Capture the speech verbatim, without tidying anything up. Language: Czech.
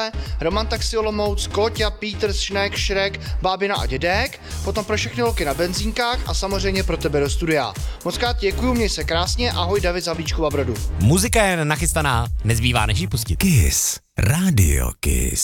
Prdele, Roman Taxi Olomouc, Kóťa, Peters, Šnek, Šrek, Bábina a Dědek, potom pro všechny holky na benzínkách a samozřejmě pro tebe do studia. Moc krát děkuju, měj se krásně, ahoj David z Havlíčkova Brodu. Muzika je nachystaná, nezbývá než ji pustit. Kiss. Radio Kiss.